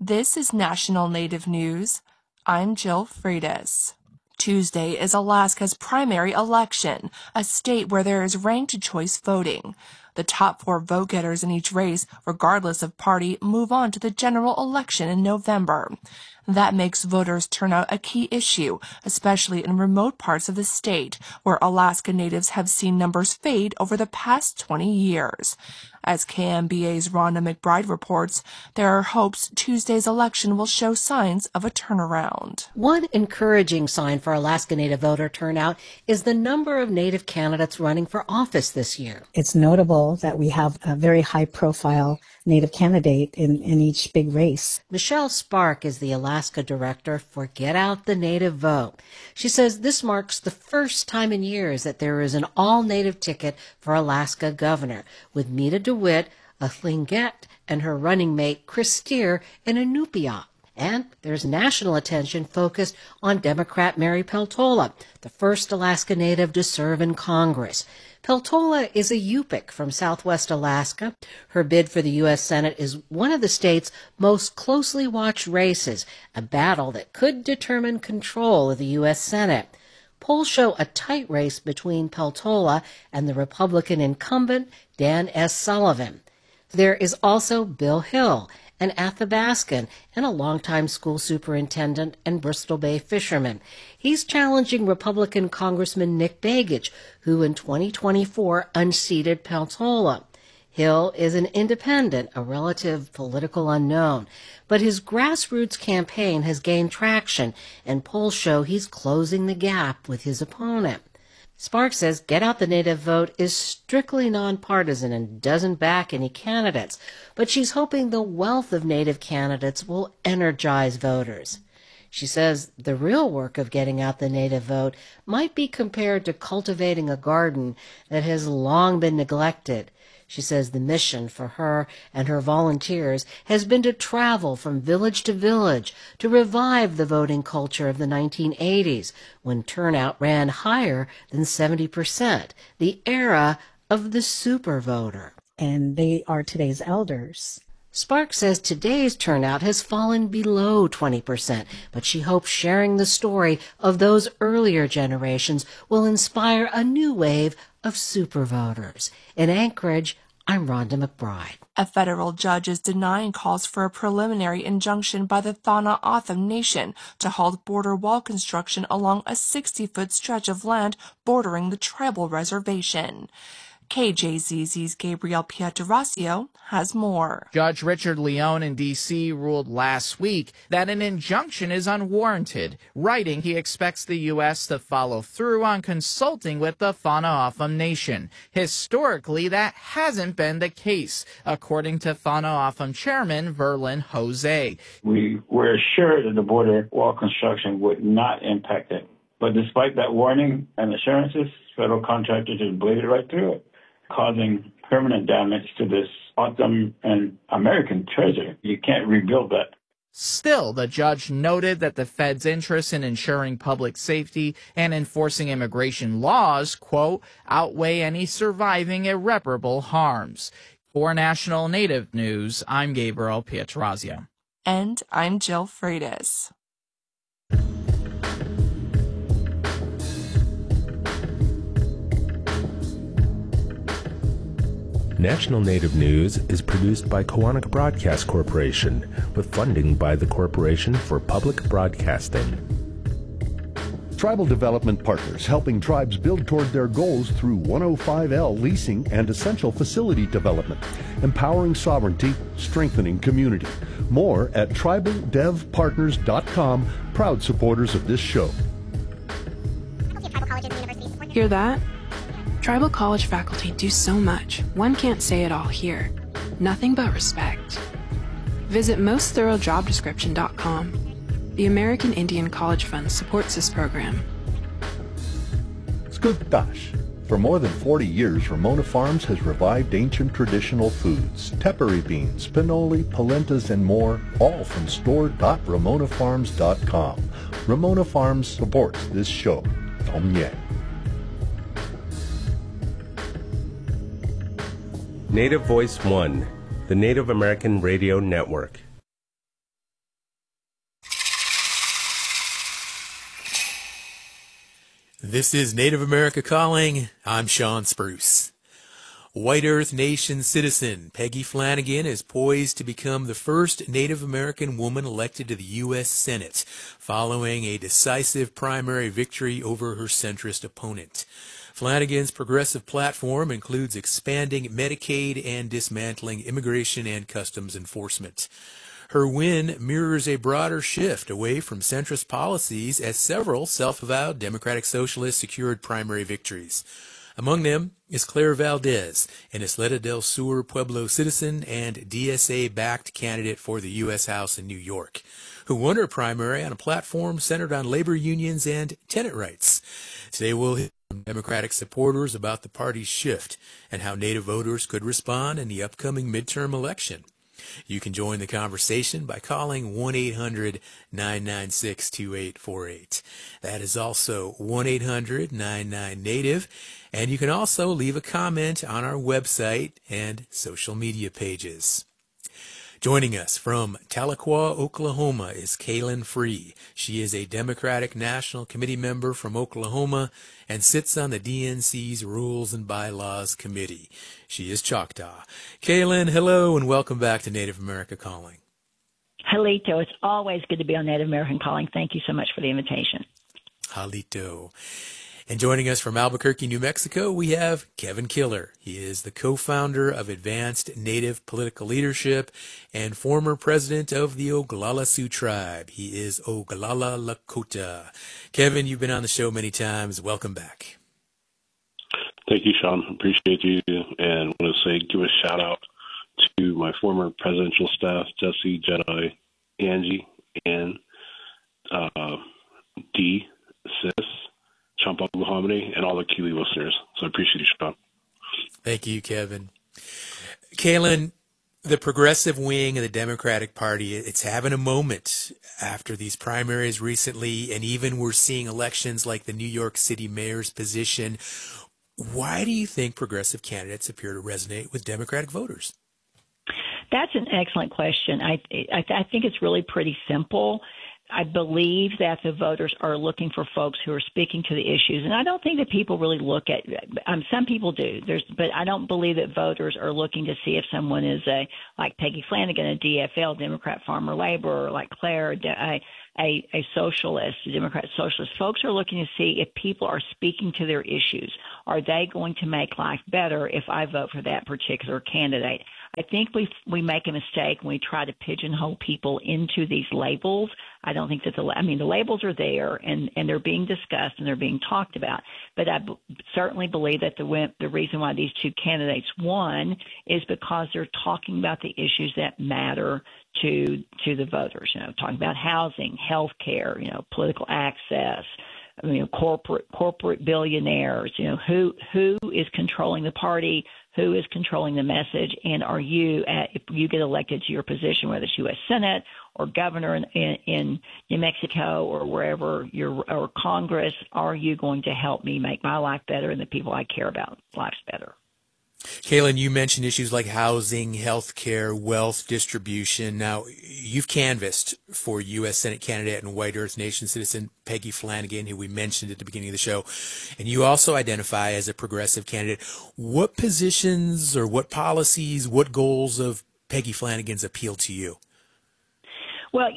This is National Native News. I'm Jill Freitas. Tuesday is Alaska's primary election, a state where there is ranked choice voting. The top 4 vote-getters in each race, regardless of party, move on to the general election in November. That makes voters turnout a key issue, especially in remote parts of the state, where Alaska Natives have seen numbers fade over the past 20 years. As KMBA's Rhonda McBride reports, there are hopes Tuesday's election will show signs of a turnaround. One encouraging sign for Alaska Native voter turnout is the number of Native candidates running for office this year. It's notable that we have a very high-profile Native candidate in each big race. Michelle Spark is the Alaska director for Get Out the Native Vote. She says this marks the first time in years that there is an all-Native ticket for Alaska governor, with Mita DeWitt, a Tlingit, and her running mate Chris Steer in Inupiat. And there's national attention focused on Democrat Mary Peltola, the first Alaska Native to serve in Congress. Peltola is a Yupik from southwest Alaska. Her bid for the U.S. Senate is one of the state's most closely watched races, a battle that could determine control of the U.S. Senate. Polls show a tight race between Peltola and the Republican incumbent Dan S. Sullivan. There is also Bill Hill, an Athabascan and a longtime school superintendent and Bristol Bay fisherman. He's challenging Republican Congressman Nick Begich, who in 2024 unseated Peltola. Hill is an independent, a relative political unknown, but his grassroots campaign has gained traction, and polls show he's closing the gap with his opponent. Sparks says Get Out the Native Vote is strictly nonpartisan and doesn't back any candidates, but she's hoping the wealth of Native candidates will energize voters. She says the real work of getting out the Native vote might be compared to cultivating a garden that has long been neglected. She says the mission for her and her volunteers has been to travel from village to village to revive the voting culture of the 1980s, when turnout ran higher than 70%, the era of the super voter. And they are today's elders. Sparks says today's turnout has fallen below 20%, but she hopes sharing the story of those earlier generations will inspire a new wave of super voters. In Anchorage, I'm Rhonda McBride. A federal judge is denying calls for a preliminary injunction by the Thana O'odham Nation to halt border wall construction along a 60-foot stretch of land bordering the tribal reservation. KJZZ's Gabriel Pietrasio has more. Judge Richard Leone in D.C. ruled last week that an injunction is unwarranted, writing he expects the U.S. to follow through on consulting with the Thana O'odham Nation. Historically, that hasn't been the case, according to Thana O'odham Chairman Verlin Jose. We were assured that the border wall construction would not impact it. But despite that warning and assurances, federal contractors just bladed right through it, causing permanent damage to this O'odham and American treasure. You can't rebuild that. Still, the judge noted that the Fed's interest in ensuring public safety and enforcing immigration laws, quote, outweigh any surviving irreparable harms. For National Native News, I'm Gabriel Pietrasio. And I'm Jill Freitas. National Native News is produced by Koahnic Broadcast Corporation, with funding by the Corporation for Public Broadcasting. Tribal Development Partners, helping tribes build toward their goals through 105L leasing and essential facility development, empowering sovereignty, strengthening community. More at tribaldevpartners.com, proud supporters of this show. Hear that? Tribal college faculty do so much, one can't say it all here. Nothing but respect. Visit mostthoroughdescription.com. The American Indian College Fund supports this program. Skugtash. For more than 40 years, Ramona Farms has revived ancient traditional foods, tepary beans, pinoli, polentas, and more, all from store.ramonafarms.com. Ramona Farms supports this show. Tomye. Native Voice One, the Native American Radio Network. This is Native America Calling. I'm Sean Spruce. White Earth Nation citizen Peggy Flanagan is poised to become the first Native American woman elected to the U.S. Senate, following a decisive primary victory over her centrist opponent. Flanagan's progressive platform includes expanding Medicaid and dismantling immigration and customs enforcement. Her win mirrors a broader shift away from centrist policies as several self-avowed Democratic Socialists secured primary victories. Among them is Claire Valdez, an Isleta del Sur Pueblo citizen and DSA-backed candidate for the U.S. House in New York, who won her primary on a platform centered on labor unions and tenant rights. Today we'll hear from Democratic supporters about the party's shift and how Native voters could respond in the upcoming midterm election. You can join the conversation by calling 1-800-996-2848. That is also 1-800-99-NATIVE. And you can also leave a comment on our website and social media pages. Joining us from Tahlequah, Oklahoma is Kaylin Free. She is a Democratic National Committee member from Oklahoma and sits on the DNC's Rules and Bylaws Committee. She is Choctaw. Kaylin, hello and welcome back to Native America Calling. Halito, it's always good to be on Native American Calling. Thank you so much for the invitation. Halito. And joining us from Albuquerque, New Mexico, we have Kevin Killer. He is the co-founder of Advanced Native Political Leadership and former president of the Oglala Sioux Tribe. He is Oglala Lakota. Kevin, you've been on the show many times. Welcome back. Thank you, Sean. Appreciate you. And I want to give a shout out to my former presidential staff, Jesse, Jedi, Angie, and D, Sis, Champa Muhammadi, and all the Keeley listeners. So I appreciate you, Sean. Thank you, Kevin. Kaylin, the progressive wing of the Democratic Party, it's having a moment after these primaries recently, and even we're seeing elections like the New York City mayor's position. Why do you think progressive candidates appear to resonate with Democratic voters? That's an excellent question. I think it's really pretty simple. I believe that the voters are looking for folks who are speaking to the issues, and I don't think that people really look at. Some people do, but I don't believe that voters are looking to see if someone is like Peggy Flanagan, a DFL, Democrat Farmer Labor, or like Claire, a socialist, a Democrat socialist. Folks are looking to see if people are speaking to their issues. Are they going to make life better if I vote for that particular candidate? I think we make a mistake when we try to pigeonhole people into these labels. I don't think that the labels are there and they're being discussed and they're being talked about. But I certainly believe that the reason why these two candidates won is because they're talking about the issues that matter to the voters. Talking about housing, health care, political access, corporate billionaires. Who is controlling the party? Who is controlling the message? And are you, if you get elected to your position, whether it's U.S. Senate or governor in New Mexico or wherever or Congress, are you going to help me make my life better and the people I care about lives better? Kaylin, you mentioned issues like housing, health care, wealth distribution. Now, you've canvassed for U.S. Senate candidate and White Earth Nation citizen Peggy Flanagan, who we mentioned at the beginning of the show, and you also identify as a progressive candidate. What positions or what policies, what goals of Peggy Flanagan's appeal to you? Well,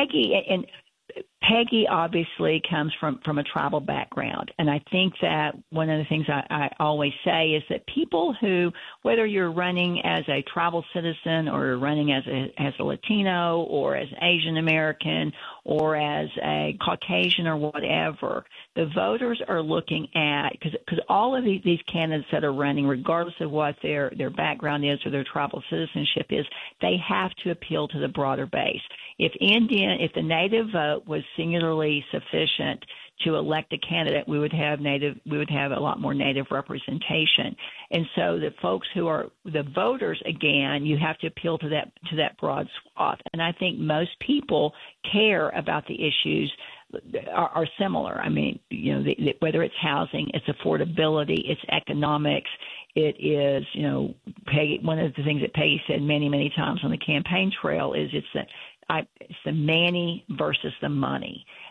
Peggy obviously comes from a tribal background, and I think that one of the things I always say is that people who, whether you're running as a tribal citizen or you're running as a Latino or as Asian American or as a Caucasian or whatever, the voters are looking at, because all of these candidates that are running, regardless of what their background is or their tribal citizenship is, they have to appeal to the broader base. If the Native vote was singularly sufficient to elect a candidate, we would have a lot more Native representation. And so the folks who are the voters, again, you have to appeal to that broad swath. And I think most people care about the issues are similar. Whether it's housing, it's affordability, it's economics, it is, Peggy. One of the things that Peggy said many, many times on the campaign trail is it's the Manny versus the money.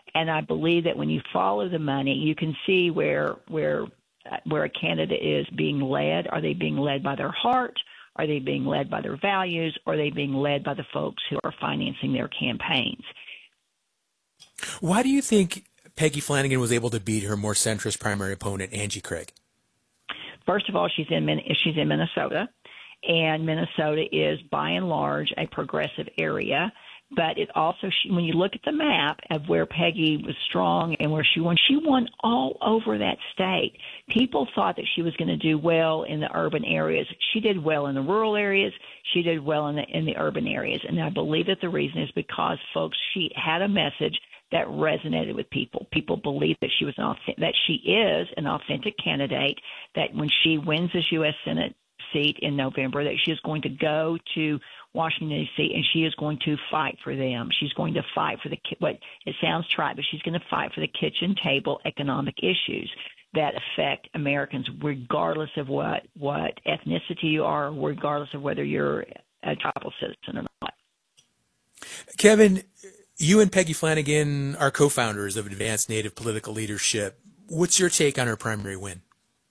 And I believe that when you follow the money, you can see where a candidate is being led. Are they being led by their heart? Are they being led by their values? Or are they being led by the folks who are financing their campaigns? Why do you think Peggy Flanagan was able to beat her more centrist primary opponent, Angie Craig? First of all, she's in Minnesota, and Minnesota is by and large a progressive area. But it also, when you look at the map of where Peggy was strong and where she won all over that state. People thought that she was going to do well in the urban areas. She did well in the rural areas. She did well in the urban areas. And I believe that the reason is because, folks, she had a message that resonated with people. People believed that she is an authentic candidate, that when she wins this U.S. Senate seat in November, that she is going to go to Washington, D.C., and she is going to fight for them. She's going to fight for what it sounds trite, but she's going to fight for the kitchen table economic issues that affect Americans, regardless of what ethnicity you are, regardless of whether you're a tribal citizen or not. Kevin, you and Peggy Flanagan are co-founders of Advanced Native Political Leadership. What's your take on her primary win?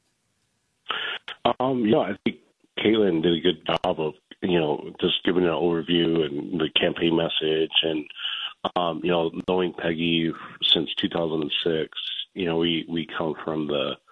I think Caitlin did a good job of, just giving an overview and the campaign message. And, knowing Peggy since 2006, we come from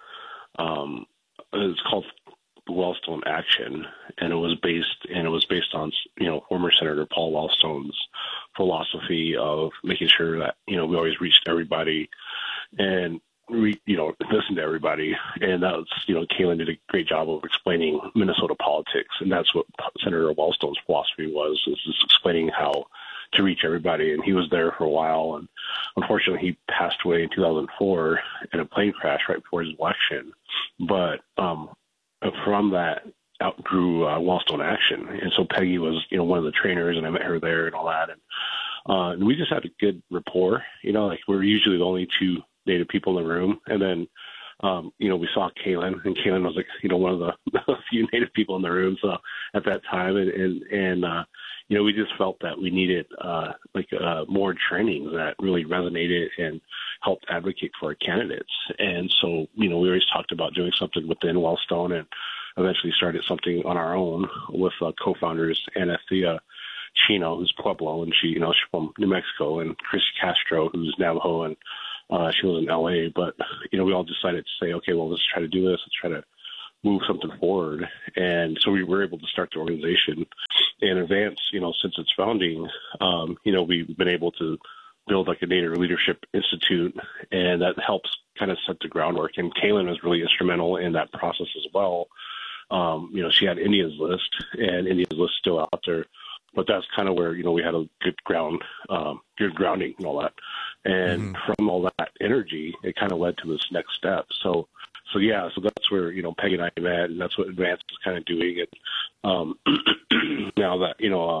it's called Wellstone Action, and it was based on, former Senator Paul Wellstone's philosophy of making sure that, we always reached everybody and listen to everybody. And that was, Caitlin did a great job of explaining Minnesota politics. And that's what Senator Wellstone's philosophy was, is just explaining how to reach everybody. And he was there for a while. And unfortunately, he passed away in 2004 in a plane crash right before his election. But from that outgrew Wellstone Action. And so Peggy was, one of the trainers, and I met her there and all that. And we just had a good rapport. We're usually the only two Native people in the room. And then, we saw Caitlin, and Caitlin was one of the few Native people in the room. So at that time, and we just felt that we needed more trainings that really resonated and helped advocate for our candidates. And so, we always talked about doing something within Wellstone, and eventually started something on our own with co-founders Anathea Chino, who's Pueblo, and she's from New Mexico, and Chris Castro, who's Navajo, and she was in LA. But, we all decided to say, okay, well, let's try to do this. Let's try to move something forward. And so we were able to start the organization and advance, since its founding. We've been able to build a Native Leadership Institute, and that helps kind of set the groundwork. And Caitlin was really instrumental in that process as well. She had India's List, and India's List is still out there. But that's kind of where, we had a good grounding and all that. And from all that energy, it kind of led to this next step. So that's where, Peggy and I met, and that's what Advance is kind of doing. And now that,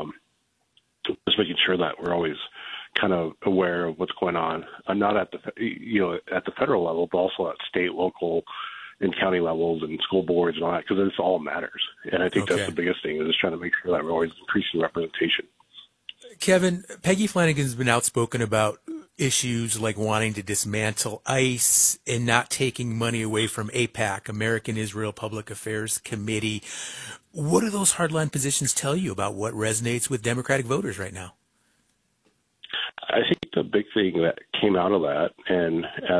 just making sure that we're always kind of aware of what's going on, not at the federal level, but also at state, local, and county levels and school boards and all that, because this all matters. And I think that's the biggest thing, is just trying to make sure that we're always increasing representation. Kevin, Peggy Flanagan's been outspoken about issues like wanting to dismantle ICE and not taking money away from AIPAC, American Israel Public Affairs Committee. What do those hardline positions tell you about what resonates with Democratic voters right now? I think the big thing that came out of that, and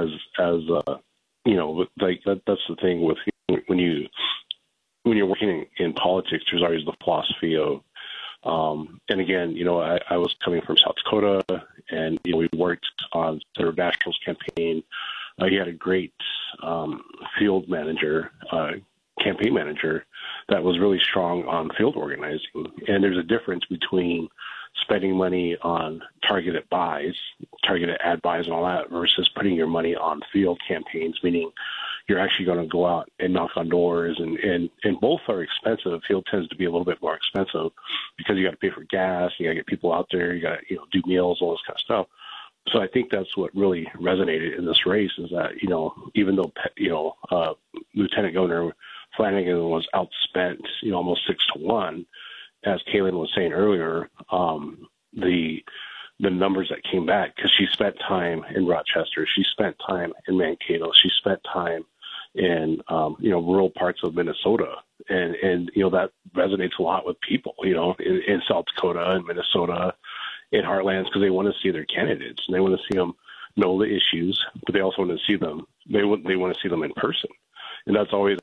that's the thing with when you're working in politics, there's always the philosophy of, and again, I was coming from South Dakota, and we worked on Senator Daschle's campaign. He had a great field manager, campaign manager, that was really strong on field organizing. And there's a difference between spending money on targeted ad buys and all that, versus putting your money on field campaigns, meaning you're actually going to go out and knock on doors, and both are expensive. Field tends to be a little bit more expensive because you got to pay for gas, you got to get people out there, you got to do meals, all this kind of stuff. So I think that's what really resonated in this race, is that even though Lieutenant Governor Flanagan was outspent almost 6-1, as Caitlin was saying earlier, the the numbers that came back, because she spent time in Rochester, she spent time in Mankato, she spent time in rural parts of Minnesota, and that resonates a lot with people, in South Dakota and Minnesota, in heartlands, because they want to see their candidates and they want to see them know the issues, but they also want to see them. They want to see them in person, and that's always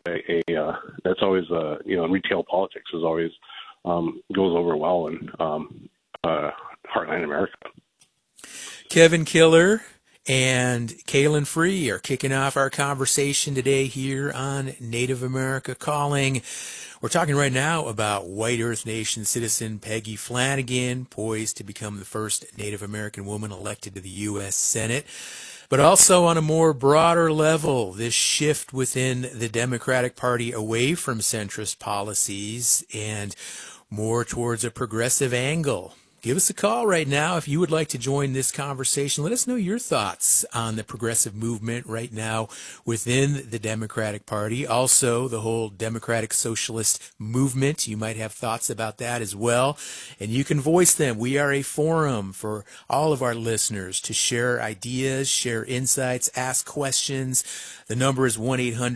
in retail politics is always goes over well in heartland America. Kevin Killer and Kaylin Free are kicking off our conversation today here on Native America Calling. We're talking right now about White Earth Nation citizen Peggy Flanagan, poised to become the first Native American woman elected to the U.S. Senate. But also on a more broader level, this shift within the Democratic Party away from centrist policies and more towards a progressive angle. Give us a call right now if you would like to join this conversation. Let us know your thoughts on the progressive movement right now within the Democratic Party. Also, the whole democratic socialist movement. You might have thoughts about that as well, and you can voice them. We are a forum for all of our listeners to share ideas, share insights, ask questions. The number is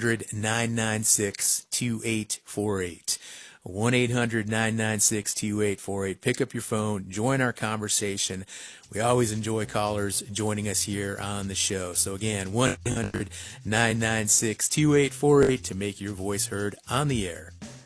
1-800-996-2848. 1-800-996-2848. Pick up your phone, join our conversation. We always enjoy callers joining us here on the show. So again, 1-800-996-2848 to make your voice heard on the air.